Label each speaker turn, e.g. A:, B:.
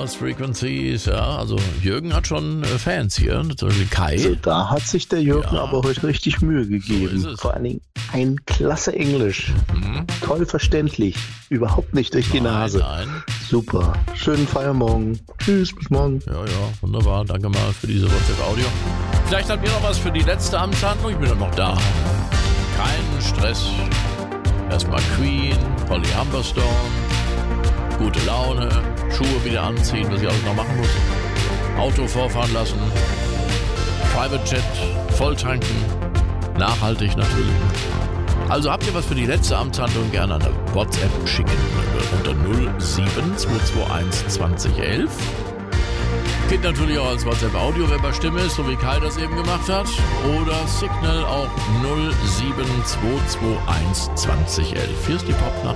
A: Lost Frequencies, ja, also Jürgen hat schon Fans hier, zum Beispiel Kai.
B: Also da hat sich der Jürgen aber heute richtig Mühe gegeben.
A: So ist es.
B: Vor allen Dingen ein klasse Englisch. Toll verständlich. Überhaupt nicht durch die Nase.
A: Nein.
B: Super. Schönen Feiermorgen. Tschüss, bis morgen.
A: Ja, wunderbar. Danke mal für diese WhatsApp-Audio. Vielleicht habt ihr noch was für die letzte Amtshandlung. Ich bin dann noch da. Keinen Stress. Erstmal Queen, Polly Humberstone, gute Laune, Schuhe wieder anziehen, was ich alles noch machen muss. Auto vorfahren lassen, Private Jet, volltanken, nachhaltig natürlich. Also habt ihr was für die letzte Amtshandlung, gerne an der WhatsApp schicken unter 07221 2011. Geht natürlich auch als WhatsApp-Audio, wer bei Stimme ist, so wie Kai das eben gemacht hat. Oder Signal auch 07221 2011. Hier ist die Popnacht.